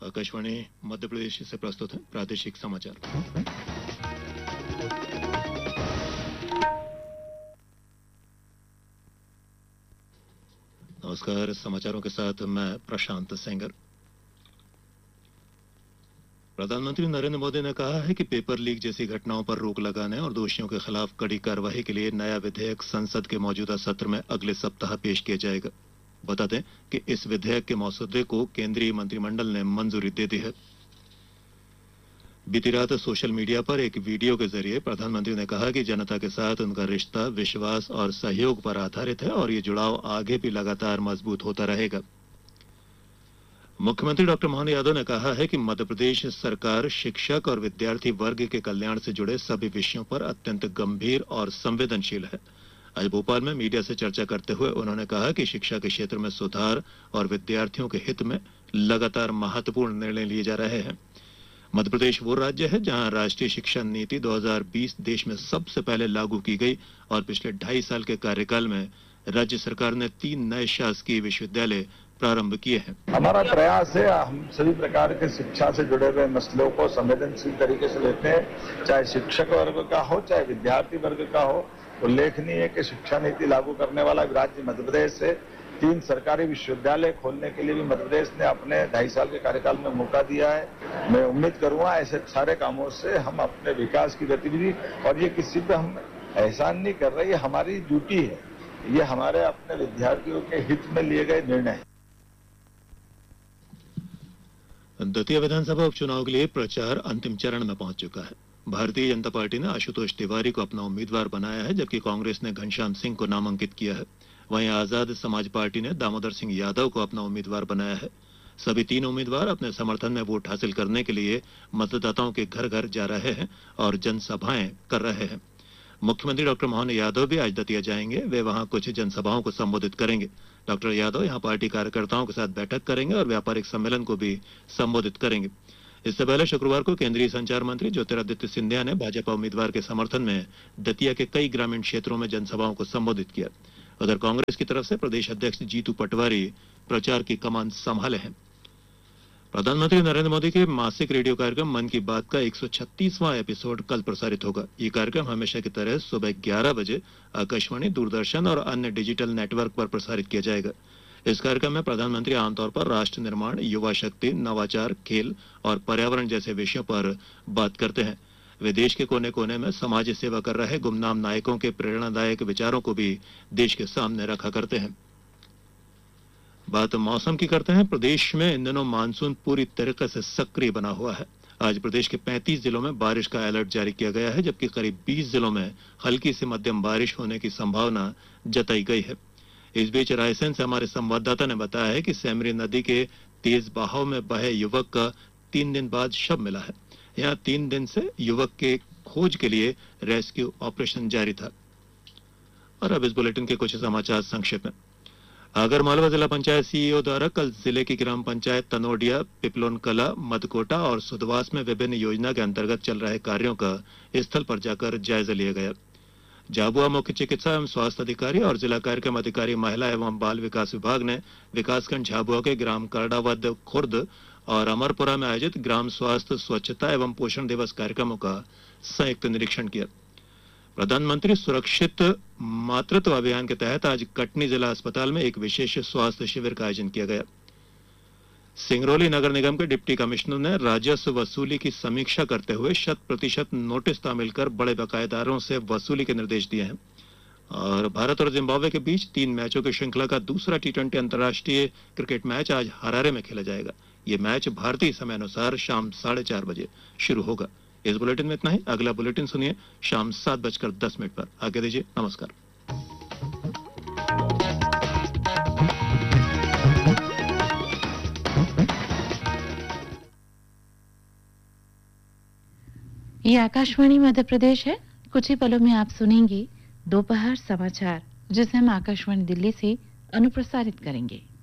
आकाशवाणी मध्य प्रदेश से प्रस्तुत है प्रादेशिक समाचार। नमस्कार, समाचारों के साथ मैं प्रशांत सेंगर। प्रधानमंत्री नरेंद्र मोदी ने कहा है कि पेपर लीक जैसी घटनाओं पर रोक लगाने और दोषियों के खिलाफ कड़ी कार्रवाई के लिए नया विधेयक संसद के मौजूदा सत्र में अगले सप्ताह पेश किया जाएगा। बता दें कि इस विधेयक के मसौदे को केंद्रीय मंत्रिमंडल ने मंजूरी दे दी है। बीती रात सोशल मीडिया पर एक वीडियो के जरिए प्रधानमंत्री ने कहा कि जनता के साथ उनका रिश्ता विश्वास और सहयोग पर आधारित है और ये जुड़ाव आगे भी लगातार मजबूत होता रहेगा। मुख्यमंत्री डॉक्टर मोहन यादव ने कहा है कि मध्य प्रदेश सरकार शिक्षक और विद्यार्थी वर्ग के कल्याण से जुड़े सभी विषयों पर अत्यंत गंभीर और संवेदनशील है। आज भोपाल में मीडिया से चर्चा करते हुए उन्होंने कहा कि शिक्षा के क्षेत्र में सुधार और विद्यार्थियों के हित में लगातार महत्वपूर्ण निर्णय लिए जा रहे हैं। मध्य प्रदेश वो राज्य है जहां राष्ट्रीय शिक्षा नीति 2020 देश में सबसे पहले लागू की गई और पिछले 2.5 साल के कार्यकाल में राज्य सरकार ने 3 नए शासकीय विश्वविद्यालय प्रारंभ किए हैं। हमारा प्रयास है हम सभी प्रकार के शिक्षा से जुड़े हुए मसलों को संवेदनशील तरीके से लेते हैं, चाहे शिक्षक वर्ग का हो चाहे विद्यार्थी वर्ग का हो। उल्लेखनीय है कि शिक्षा नीति लागू करने वाला राज्य मध्य प्रदेश है। 3 सरकारी विश्वविद्यालय खोलने के लिए भी मध्य प्रदेश ने अपने 2.5 साल के कार्यकाल में मौका दिया है। मैं उम्मीद करूंगा ऐसे सारे कामों से हम अपने विकास की गतिविधि, और ये किसी पे हम एहसान नहीं कर रहे, ये हमारी ड्यूटी है, ये हमारे अपने विद्यार्थियों के हित में लिए गए निर्णय है। दतिया विधानसभा उपचुनाव के लिए प्रचार अंतिम चरण में पहुंच चुका है। भारतीय जनता पार्टी ने आशुतोष तिवारी को अपना उम्मीदवार बनाया है, जबकि कांग्रेस ने घनश्याम सिंह को नामांकित किया है। वहीं आजाद समाज पार्टी ने दामोदर सिंह यादव को अपना उम्मीदवार बनाया है। सभी 3 उम्मीदवार अपने समर्थन में वोट हासिल करने के लिए मतदाताओं के घर घर जा रहे हैं और जनसभाएं कर रहे हैं। मुख्यमंत्री डॉक्टर मोहन यादव भी आज दतिया जाएंगे। वे वहां कुछ जनसभाओं को संबोधित करेंगे। डॉक्टर यादव यहां पार्टी कार्यकर्ताओं के साथ बैठक करेंगे और व्यापारिक सम्मेलन को भी संबोधित करेंगे। इससे पहले शुक्रवार को केंद्रीय संचार मंत्री ज्योतिरादित्य सिंधिया ने भाजपा उम्मीदवार के समर्थन में दतिया के कई ग्रामीण क्षेत्रों में जनसभाओं को संबोधित किया। उधर कांग्रेस की तरफ से प्रदेश अध्यक्ष जीतू पटवारी प्रचार की कमान संभाले हैं। प्रधानमंत्री नरेंद्र मोदी के मासिक रेडियो कार्यक्रम मन की बात का 136वां एपिसोड कल प्रसारित होगा। ये कार्यक्रम हमेशा की तरह सुबह 11 बजे आकाशवाणी, दूरदर्शन और अन्य डिजिटल नेटवर्क पर प्रसारित किया जाएगा। इस कार्यक्रम में प्रधानमंत्री आमतौर पर राष्ट्र निर्माण, युवा शक्ति, नवाचार, खेल और पर्यावरण जैसे विषयों पर बात करते हैं। वे देश के कोने कोने में समाज सेवा कर रहे गुमनाम नायकों के प्रेरणादायक विचारों को भी देश के सामने रखा करते हैं। बात मौसम की करते हैं। प्रदेश में इन दिनों मानसून पूरी तरीके से सक्रिय बना हुआ है। आज प्रदेश के 35 जिलों में बारिश का अलर्ट जारी किया गया है, जबकि करीब 20 जिलों में हल्की से मध्यम बारिश होने की संभावना जताई गई है। इस बीच रायसेन से हमारे संवाददाता ने बताया है कि सेमरी नदी के तेज बहाव में बहे युवक का 3 दिन बाद शव मिला है। यहाँ 3 दिन से युवक के खोज के लिए रेस्क्यू ऑपरेशन जारी था। और अब इस बुलेटिन के कुछ समाचार संक्षेप में। आगरमालवा जिला पंचायत सीईओ द्वारा कल जिले की ग्राम पंचायत तनोडिया, पिपलोन कला, मधकोटा और सुदवास में विभिन्न योजना के अंतर्गत चल रहे कार्यों का स्थल पर जाकर जायजा लिया गया। झाबुआ मुख्य चिकित्सा एवं स्वास्थ्य अधिकारी और जिला कार्यक्रम अधिकारी महिला एवं बाल विकास विभाग ने विकासखंड झाबुआ के ग्राम करडावद, खुर्द और अमरपुरा में आयोजित ग्राम स्वास्थ्य, स्वच्छता एवं पोषण दिवस कार्यक्रमों का संयुक्त निरीक्षण किया। प्रधानमंत्री सुरक्षित मातृत्व अभियान के तहत आज कटनी जिला अस्पताल में एक विशेष स्वास्थ्य शिविर का आयोजन किया गया। सिंगरौली नगर निगम के डिप्टी कमिश्नर ने राजस्व वसूली की समीक्षा करते हुए 100% नोटिस तामील कर बड़े बकायेदारों से वसूली के निर्देश दिए हैं। और भारत और जिम्बाब्वे के बीच 3 मैचों की श्रृंखला का दूसरा T20 अंतर्राष्ट्रीय क्रिकेट मैच आज हरारे में खेला जाएगा। ये मैच भारतीय समय अनुसार शाम 4:30 बजे शुरू होगा। इस बुलेटिन में इतना ही। अगला बुलेटिन सुनिए शाम 7:10 पर। आगे दीजिए, नमस्कार। ये आकाशवाणी मध्य प्रदेश है। कुछ ही पलों में आप सुनेंगे दोपहर समाचार, जिसे हम आकाशवाणी दिल्ली से अनुप्रसारित करेंगे।